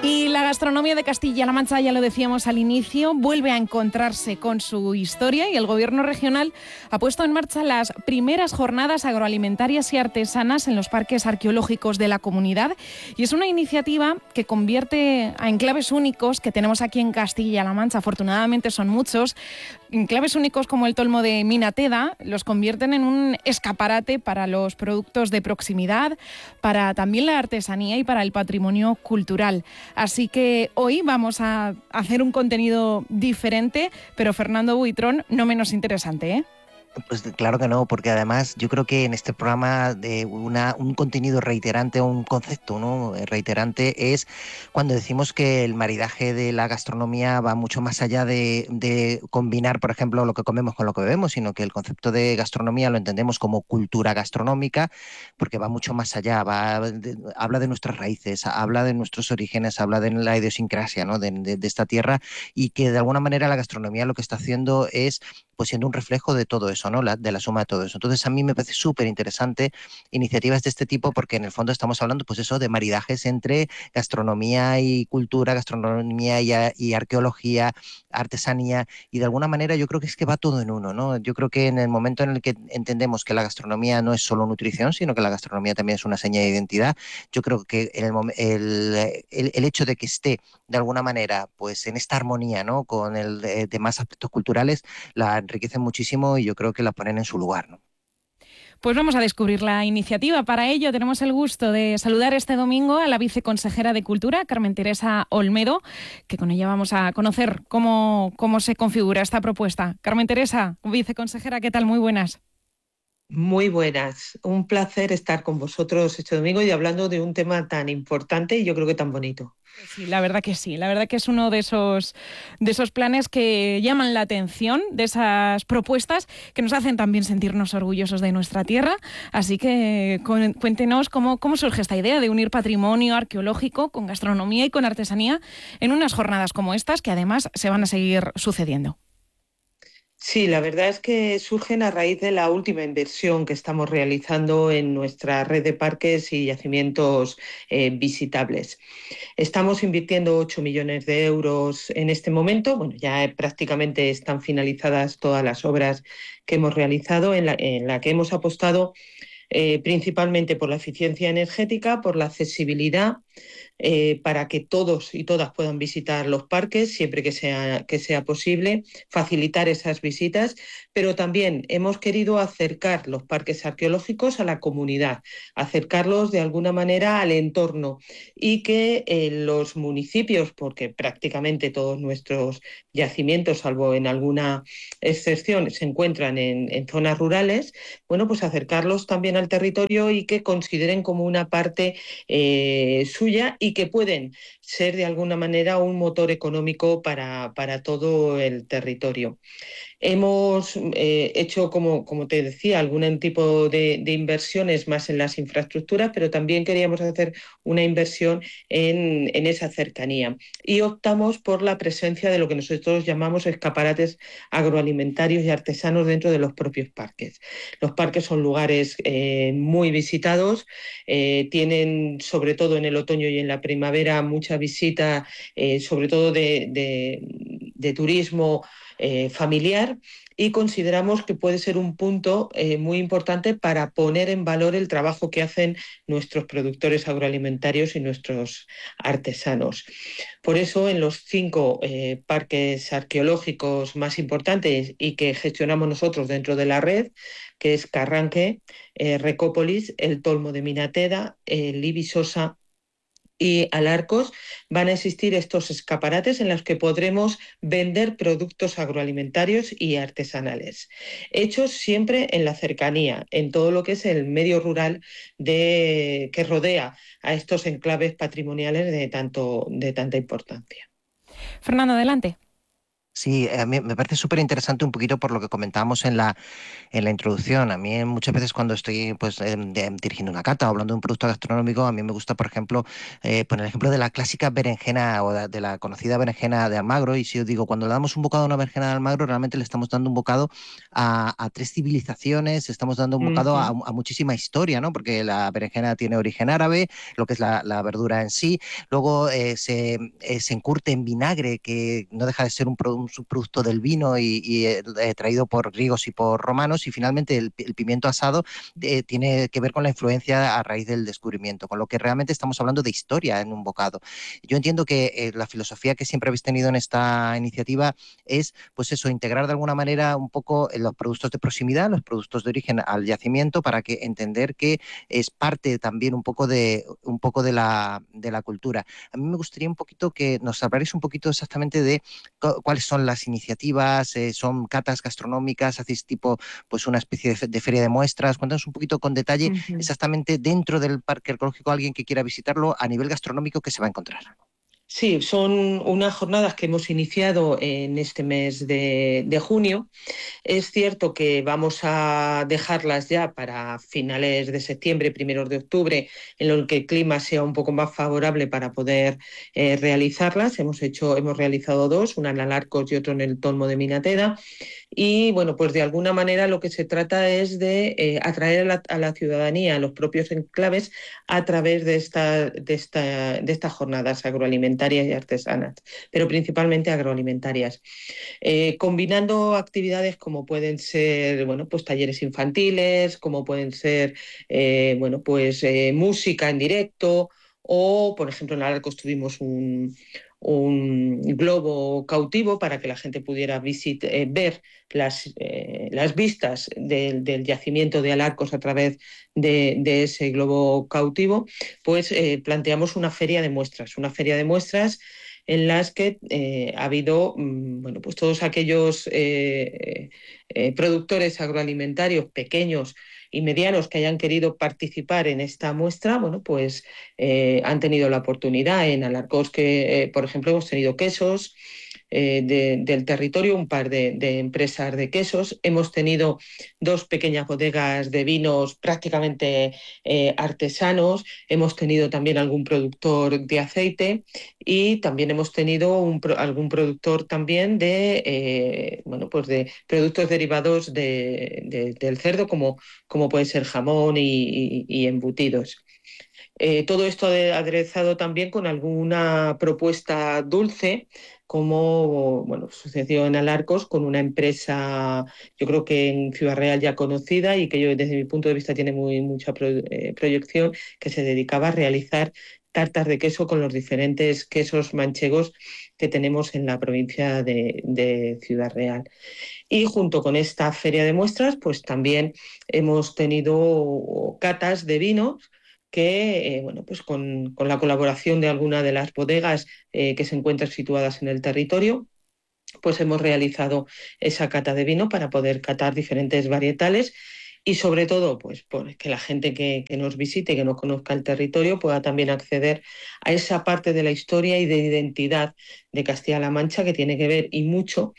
Y la gastronomía de Castilla-La Mancha, ya lo decíamos al inicio, vuelve a encontrarse con su historia y el Gobierno regional ha puesto en marcha las primeras jornadas agroalimentarias y artesanas en los parques arqueológicos de la comunidad. Y es una iniciativa que convierte a enclaves únicos que tenemos aquí en Castilla-La Mancha, afortunadamente son muchos, enclaves únicos como el Tolmo de Minateda, los convierten en un escaparate para los productos de proximidad, para también la artesanía y para el patrimonio cultural. Así que hoy vamos a hacer un contenido diferente, pero Fernando Buitrón no menos interesante, ¿eh? Pues claro que no, porque además yo creo que en este programa de un contenido reiterante o un concepto, ¿no?, reiterante es cuando decimos que el maridaje de la gastronomía va mucho más allá de combinar, por ejemplo, lo que comemos con lo que bebemos, sino que el concepto de gastronomía lo entendemos como cultura gastronómica, porque va mucho más allá, habla de nuestras raíces, habla de nuestros orígenes, habla de la idiosincrasia, ¿no?, de esta tierra, y que de alguna manera la gastronomía lo que está haciendo es pues siendo un reflejo de todo eso, ¿no? De la suma de todo eso. Entonces a mí me parece súper interesante iniciativas de este tipo porque en el fondo estamos hablando pues eso de maridajes entre gastronomía y cultura, gastronomía y arqueología, artesanía, y de alguna manera yo creo que es que va todo en uno, ¿no? Yo creo que en el momento en el que entendemos que la gastronomía no es solo nutrición, sino que la gastronomía también es una seña de identidad, yo creo que el hecho de que esté de alguna manera pues en esta armonía, ¿no?, con el demás aspectos culturales, la enriquecen muchísimo y yo creo que la ponen en su lugar, ¿no? Pues vamos a descubrir la iniciativa. Para ello tenemos el gusto de saludar este domingo a la viceconsejera de Cultura, Carmen Teresa Olmedo, que con ella vamos a conocer cómo se configura esta propuesta. Carmen Teresa, viceconsejera, ¿qué tal? Muy buenas. Muy buenas, un placer estar con vosotros este domingo y hablando de un tema tan importante y yo creo que tan bonito. Pues sí, la verdad que sí. La verdad que es uno de esos planes que llaman la atención, de esas propuestas que nos hacen también sentirnos orgullosos de nuestra tierra. Así que cuéntenos cómo surge esta idea de unir patrimonio arqueológico con gastronomía y con artesanía en unas jornadas como estas, que además se van a seguir sucediendo. Sí, la verdad es que surgen a raíz de la última inversión que estamos realizando en nuestra red de parques y yacimientos visitables. Estamos invirtiendo 8 millones de euros en este momento. Bueno, ya prácticamente están finalizadas todas las obras que hemos realizado, en la que hemos apostado principalmente por la eficiencia energética, por la accesibilidad, para que todos y todas puedan visitar los parques siempre que sea posible, facilitar esas visitas, pero también hemos querido acercar los parques arqueológicos a la comunidad, acercarlos de alguna manera al entorno y que los municipios, porque prácticamente todos nuestros yacimientos, salvo en alguna excepción, se encuentran en zonas rurales, bueno, pues acercarlos también al territorio y que consideren como una parte suya y que pueden ser de alguna manera un motor económico para todo el territorio. Hemos hecho, como te decía, algún tipo de inversiones más en las infraestructuras, pero también queríamos hacer una inversión en esa cercanía. Y optamos por la presencia de lo que nosotros llamamos escaparates agroalimentarios y artesanos dentro de los propios parques. Los parques son lugares muy visitados, tienen sobre todo en el otoño y en la primavera mucha visita, sobre todo de turismo familiar, y consideramos que puede ser un punto muy importante para poner en valor el trabajo que hacen nuestros productores agroalimentarios y nuestros artesanos. Por eso, en los 5 parques arqueológicos más importantes y que gestionamos nosotros dentro de la red, que es Carranque, Recópolis, el Tolmo de Minateda, Libisosa y Alarcos, van a existir estos escaparates en los que podremos vender productos agroalimentarios y artesanales, hechos siempre en la cercanía, en todo lo que es el medio rural que rodea a estos enclaves patrimoniales de tanta importancia. Fernando, adelante. Sí, a mí me parece súper interesante un poquito por lo que comentábamos en la introducción. A mí muchas veces cuando estoy pues, dirigiendo una cata o hablando de un producto gastronómico, a mí me gusta, por ejemplo, poner el ejemplo de la clásica berenjena o de la conocida berenjena de Almagro. Y si yo digo, cuando le damos un bocado a una berenjena de Almagro, realmente le estamos dando un bocado a tres civilizaciones, estamos dando un bocado Ujú. a muchísima historia, ¿no? Porque la berenjena tiene origen árabe, lo que es la verdura en sí. Luego se encurte en vinagre, que no deja de ser un subproducto del vino y traído por griegos y por romanos. Y finalmente el pimiento asado tiene que ver con la influencia a raíz del descubrimiento, con lo que realmente estamos hablando de historia en un bocado. Yo entiendo que la filosofía que siempre habéis tenido en esta iniciativa es, pues eso, integrar de alguna manera un poco los productos de proximidad, los productos de origen al yacimiento, para que entender que es parte también un poco de la cultura. A mí me gustaría un poquito que nos hablarais un poquito exactamente de cuáles son las iniciativas, son catas gastronómicas, hacéis tipo pues una especie de feria de muestras. Cuéntanos un poquito con detalle Ujú. exactamente dentro del parque arqueológico alguien que quiera visitarlo a nivel gastronómico que se va a encontrar. Sí, son unas jornadas que hemos iniciado en este mes de junio. Es cierto que vamos a dejarlas ya para finales de septiembre, primeros de octubre, en lo que el clima sea un poco más favorable para poder realizarlas. Hemos realizado dos, una en Alarcos y otro en el Tolmo de Minateda. Y bueno, pues de alguna manera lo que se trata es de atraer a la ciudadanía, a los propios enclaves, a través de estas jornadas agroalimentarias y artesanas, pero principalmente agroalimentarias, combinando actividades como pueden ser, bueno, pues talleres infantiles, como pueden ser, bueno, pues música en directo, o, por ejemplo, en Alarcos tuvimos un globo cautivo para que la gente pudiera ver las vistas del yacimiento de Alarcos a través de ese globo cautivo. Pues planteamos una feria de muestras en las que ha habido, bueno, pues todos aquellos productores agroalimentarios pequeños y medianos que hayan querido participar en esta muestra, bueno, pues han tenido la oportunidad. En Alarcos, que, por ejemplo, hemos tenido quesos del territorio, un par de empresas de quesos. Hemos tenido dos pequeñas bodegas de vinos prácticamente artesanos. Hemos tenido también algún productor de aceite y también hemos tenido algún productor también bueno, pues de productos derivados del cerdo, como puede ser jamón y embutidos. Todo esto aderezado también con alguna propuesta dulce, como bueno, sucedió en Alarcos con una empresa, yo creo que en Ciudad Real ya conocida y que yo desde mi punto de vista tiene mucha proyección, que se dedicaba a realizar tartas de queso con los diferentes quesos manchegos que tenemos en la provincia de Ciudad Real. Y junto con esta feria de muestras, pues también hemos tenido catas de vinos que, bueno, pues con la colaboración de alguna de las bodegas que se encuentran situadas en el territorio, pues hemos realizado esa cata de vino para poder catar diferentes varietales y sobre todo, pues que la gente que nos visite, que no conozca el territorio, pueda también acceder a esa parte de la historia y de identidad de Castilla-La Mancha que tiene que ver y mucho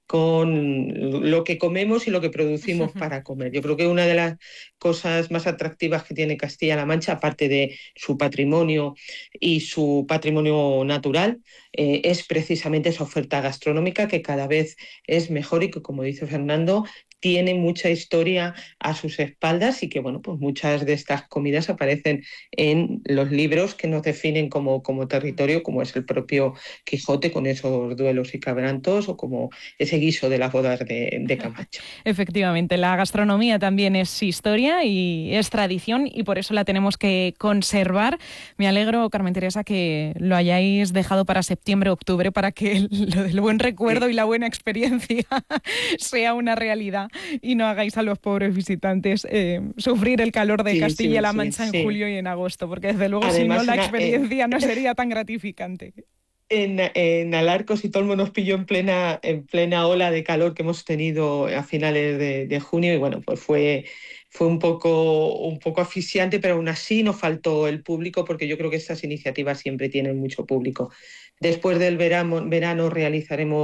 con lo que comemos y lo que producimos para comer. Yo creo que una de las cosas más atractivas que tiene Castilla-La Mancha, aparte de su patrimonio y su patrimonio natural, es precisamente esa oferta gastronómica que cada vez es mejor y que, como dice Fernando, tiene mucha historia a sus espaldas y que, bueno, pues muchas de estas comidas aparecen en los libros que nos definen como territorio, como es el propio Quijote con esos duelos y quebrantos, o como ese guiso de las bodas de Camacho. Efectivamente, la gastronomía también es historia y es tradición y por eso la tenemos que conservar. Me alegro, Carmen Teresa, que lo hayáis dejado para septiembre, octubre, para que lo del buen recuerdo y la buena experiencia sea una realidad y no hagáis a los pobres visitantes sufrir el calor de Sí, sí, Castilla-La sí, Mancha en sí. julio y en agosto, porque desde luego si no Además, la experiencia no sería tan gratificante. en Alarcos y Tolmo nos pilló en plena ola de calor que hemos tenido a finales de junio y bueno, pues fue un poco asfixiante, pero aún así nos faltó el público porque yo creo que estas iniciativas siempre tienen mucho público. Después del verano realizaremos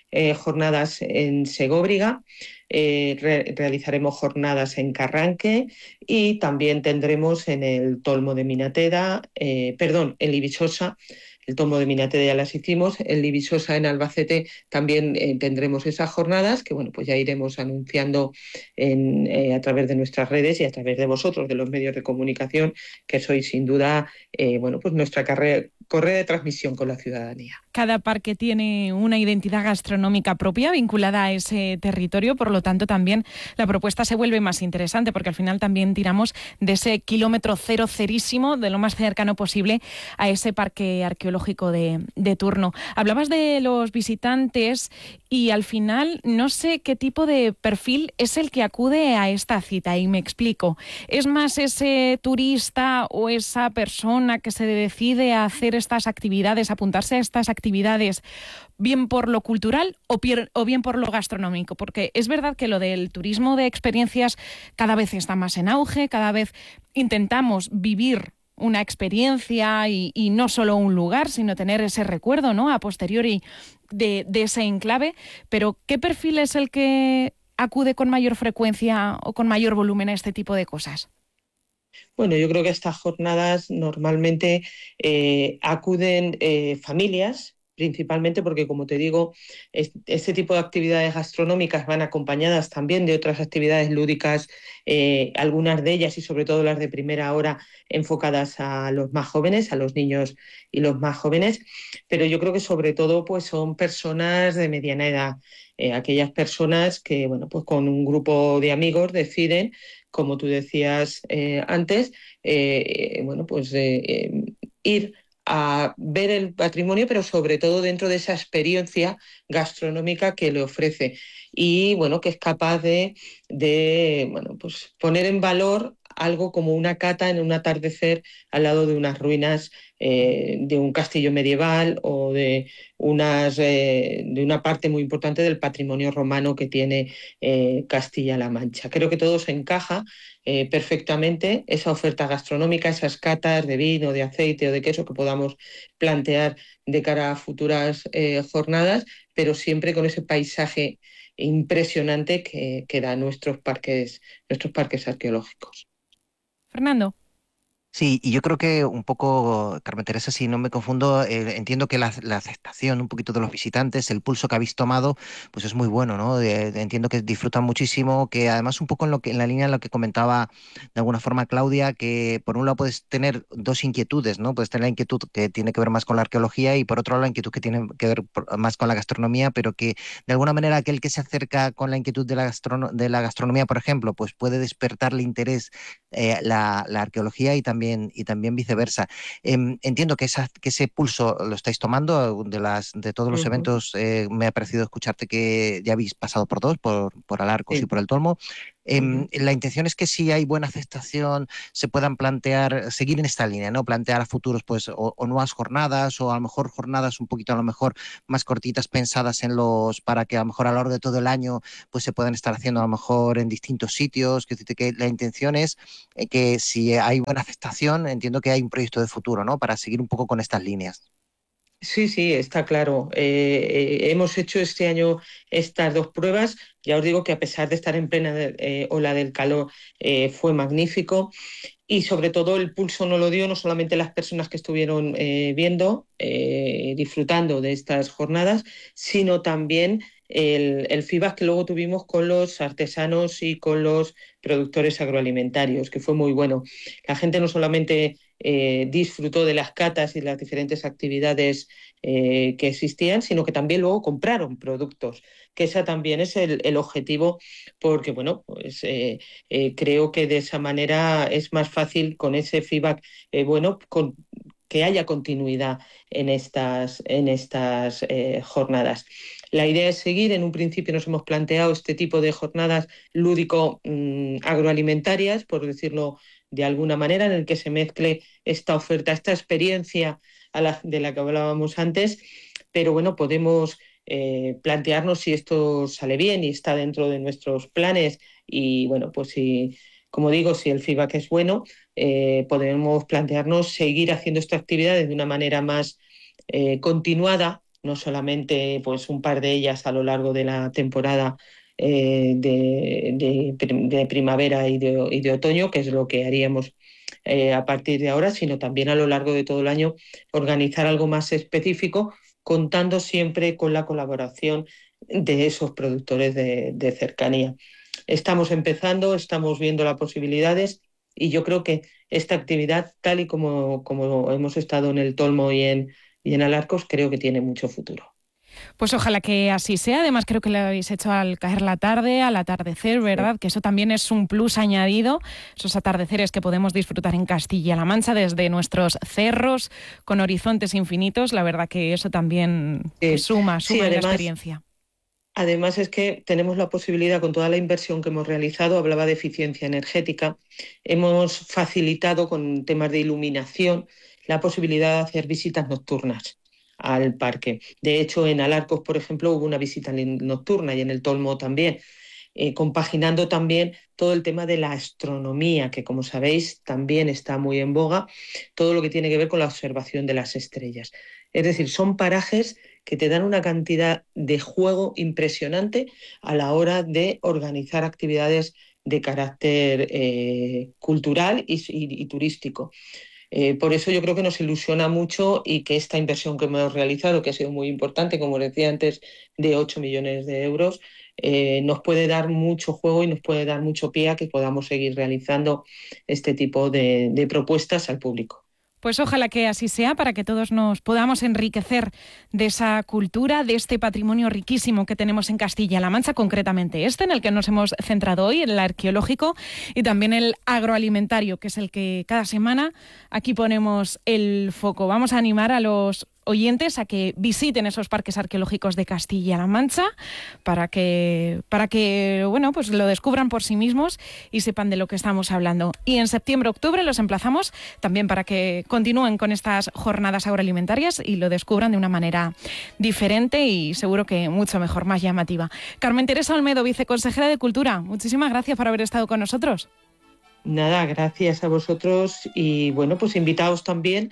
jornadas en Segóbriga, realizaremos jornadas en Carranque y también tendremos en el Tolmo de Minateda, en Libisosa. El Tolmo de Minateda ya las hicimos, en Libisosa, en Albacete, también tendremos esas jornadas que, bueno, pues ya iremos anunciando a través de nuestras redes y a través de vosotros, de los medios de comunicación, que sois sin duda, pues nuestra correa de transmisión con la ciudadanía. Cada parque tiene una identidad gastronómica propia vinculada a ese territorio, por lo tanto también la propuesta se vuelve más interesante porque al final también tiramos de ese kilómetro cero cerísimo, de lo más cercano posible a ese parque arqueológico de turno. Hablabas de los visitantes y al final no sé qué tipo de perfil es el que acude a esta cita y me explico. ¿Es más ese turista o esa persona que se decide a hacer estas actividades, apuntarse a estas actividades, bien por lo cultural o bien por lo gastronómico? Porque es verdad que lo del turismo de experiencias cada vez está más en auge, cada vez intentamos vivir una experiencia y no solo un lugar, sino tener ese recuerdo, ¿no?, a posteriori de ese enclave. Pero ¿qué perfil es el que acude con mayor frecuencia o con mayor volumen a este tipo de cosas? Bueno, yo creo que a estas jornadas normalmente acuden familias, principalmente porque, como te digo, este tipo de actividades gastronómicas van acompañadas también de otras actividades lúdicas, algunas de ellas y sobre todo las de primera hora enfocadas a los más jóvenes, a los niños y los más jóvenes, pero yo creo que sobre todo pues son personas de mediana edad, aquellas personas que, bueno, pues con un grupo de amigos deciden, como tú decías antes, ir a ver el patrimonio, pero sobre todo dentro de esa experiencia gastronómica que le ofrece y, bueno, que es capaz pues poner en valor algo como una cata en un atardecer al lado de unas ruinas de un castillo medieval o de una parte muy importante del patrimonio romano que tiene Castilla-La Mancha. Creo que todo se encaja perfectamente, esa oferta gastronómica, esas catas de vino, de aceite o de queso que podamos plantear de cara a futuras jornadas, pero siempre con ese paisaje impresionante que dan nuestros parques arqueológicos. Fernando. Sí, y yo creo que un poco, Carmen Teresa, si no me confundo, entiendo que la aceptación un poquito de los visitantes, el pulso que habéis tomado, pues es muy bueno, ¿no? Entiendo que disfrutan muchísimo, que además un poco en la línea en lo que comentaba de alguna forma Claudia, que por un lado puedes tener dos inquietudes, ¿no? Puedes tener la inquietud que tiene que ver más con la arqueología y por otro lado la inquietud que tiene que ver más con la gastronomía, pero que de alguna manera aquel que se acerca con la inquietud de de la gastronomía, por ejemplo, pues puede despertarle interés la arqueología y también viceversa. Entiendo que ese pulso lo estáis tomando de todos los Uh-huh. eventos. Me ha parecido escucharte que ya habéis pasado por dos, por Alarcos y Sí. por el Tolmo. Uh-huh. La intención es que si hay buena aceptación se puedan plantear, seguir en esta línea, ¿no? Plantear a futuros pues o nuevas jornadas o a lo mejor jornadas un poquito a lo mejor más cortitas pensadas para que a lo mejor a lo largo de todo el año pues se puedan estar haciendo a lo mejor en distintos sitios. Que la intención es que si hay buena aceptación, entiendo que hay un proyecto de futuro, ¿no? Para seguir un poco con estas líneas. Sí, sí, está claro. Hemos hecho este año estas dos pruebas. Ya os digo que a pesar de estar en plena ola del calor, fue magnífico y sobre todo el pulso no lo dio no solamente las personas que estuvieron disfrutando de estas jornadas, sino también el feedback que luego tuvimos con los artesanos y con los productores agroalimentarios, que fue muy bueno. La gente no solamente disfrutó de las catas y las diferentes actividades que existían, sino que también luego compraron productos, que ese también es el objetivo, porque bueno, pues creo que de esa manera es más fácil con ese feedback que haya continuidad en estas jornadas. La idea es seguir. En un principio nos hemos planteado este tipo de jornadas lúdico-agroalimentarias, por decirlo de alguna manera, en el que se mezcle esta oferta, esta experiencia de la que hablábamos antes, pero bueno, podemos plantearnos si esto sale bien y está dentro de nuestros planes y bueno, pues como digo, si el feedback es bueno, podemos plantearnos seguir haciendo esta actividad de una manera más continuada no solamente pues un par de ellas a lo largo de la temporada de primavera y de otoño, que es lo que haríamos a partir de ahora, sino también a lo largo de todo el año organizar algo más específico, contando siempre con la colaboración de esos productores de cercanía. Estamos empezando, estamos viendo las posibilidades y yo creo que esta actividad, tal y como hemos estado en el Tolmo y en Alarcos, creo que tiene mucho futuro. Pues ojalá que así sea. Además, creo que lo habéis hecho al caer la tarde, al atardecer, ¿verdad? Que eso también es un plus añadido, esos atardeceres que podemos disfrutar en Castilla-La Mancha desde nuestros cerros con horizontes infinitos. La verdad que eso también pues, suma sí, en la experiencia. Además es que tenemos la posibilidad, con toda la inversión que hemos realizado, hablaba de eficiencia energética, hemos facilitado con temas de iluminación la posibilidad de hacer visitas nocturnas al parque. De hecho, en Alarcos, por ejemplo, hubo una visita nocturna y en el Tolmo también, compaginando también todo el tema de la astronomía, que como sabéis también está muy en boga, todo lo que tiene que ver con la observación de las estrellas. Es decir, son parajes que te dan una cantidad de juego impresionante a la hora de organizar actividades de carácter cultural y turístico. Por eso yo creo que nos ilusiona mucho y que esta inversión que hemos realizado, que ha sido muy importante, como decía antes, de 8 millones de euros, nos puede dar mucho juego y nos puede dar mucho pie a que podamos seguir realizando este tipo de propuestas al público. Pues ojalá que así sea, para que todos nos podamos enriquecer de esa cultura, de este patrimonio riquísimo que tenemos en Castilla-La Mancha, concretamente este, en el que nos hemos centrado hoy, el arqueológico, y también el agroalimentario, que es el que cada semana aquí ponemos el foco. Vamos a animar a los oyentes a que visiten esos parques arqueológicos de Castilla-La Mancha para que bueno, pues lo descubran por sí mismos y sepan de lo que estamos hablando. Y en septiembre-octubre los emplazamos también para que continúen con estas jornadas agroalimentarias y lo descubran de una manera diferente y seguro que mucho mejor, más llamativa. Carmen Teresa Olmedo, viceconsejera de Cultura, muchísimas gracias por haber estado con nosotros. Nada, gracias a vosotros y bueno, pues invitaos también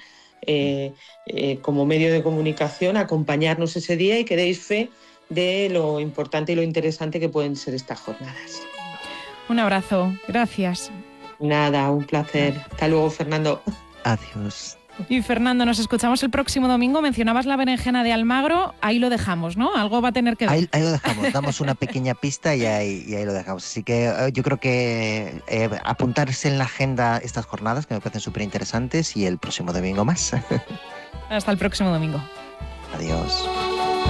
como medio de comunicación a acompañarnos ese día y que deis fe de lo importante y lo interesante que pueden ser estas jornadas. Un abrazo, gracias. Nada, un placer. Hasta luego, Fernando. Adiós. Y Fernando, nos escuchamos el próximo domingo. Mencionabas la berenjena de Almagro, ahí lo dejamos, ¿no? Algo va a tener que ver. Ahí lo dejamos, damos una pequeña pista y ahí lo dejamos. Así que yo creo que apuntarse en la agenda estas jornadas, que me parecen súper interesantes, y el próximo domingo más. Hasta el próximo domingo. Adiós.